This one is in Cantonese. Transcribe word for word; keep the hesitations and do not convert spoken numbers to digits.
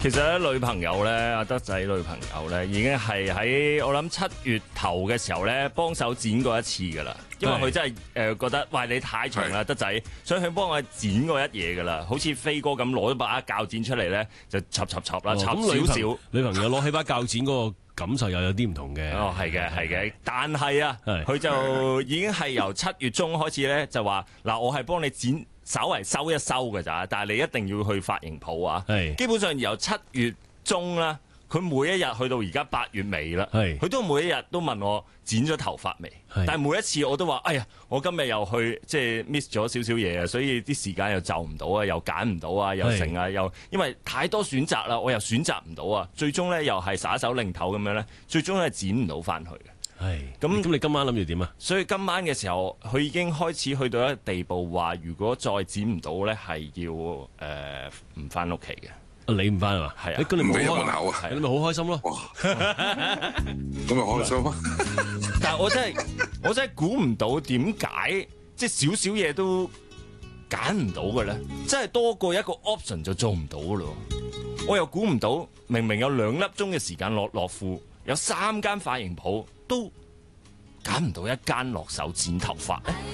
其實咧，女朋友咧，阿德仔女朋友咧，已經係喺我諗七月頭嘅時候咧，幫手剪過一次噶啦。因為佢真係誒、呃、覺得，喂，你太長啦，德仔，所以佢幫我剪過一嘢噶啦。好似飛哥咁攞咗把鉸剪出嚟咧，就插插插啦，插少少。 女朋友攞起把鉸剪嗰個感受又有啲唔同嘅。 哦，係嘅，係嘅。但係啊，佢就已經係由七月中開始咧，就話嗱，我係幫你剪。稍為收一收㗎咋，但係你一定要去髮型鋪啊！基本上由七月中啦，佢每一日去到而家八月尾啦，佢都每一日都問我剪咗頭髮未？但係每一次我都話：哎呀，我今日又去即係 miss 咗少少嘢啊，所以啲時間又就唔到啊，又揀唔到啊，又成啊，又因為太多選擇啦，我又選擇唔到啊，最終咧又係耍手擰頭咁樣咧，最終係剪唔到翻去嘅。 係咁，咁你今晚諗住點啊？ 所以今晚嘅時候，佢已經開始去到一個地步，話如果再剪唔到咧，係要誒唔翻屋企嘅。 你唔翻係嘛？ 係啊， 咁你唔俾入門口啊？ 你咪好開心咯。 咁咪開心啊！ 但係我真係我真係估唔到點解，即係少少嘢都揀唔到嘅咧，真係多過一個 option 就做唔到咯。我又估唔到，明明有兩粒鐘嘅時間落樂富。有三間髮型鋪都揀唔到一間落手剪頭髮咧。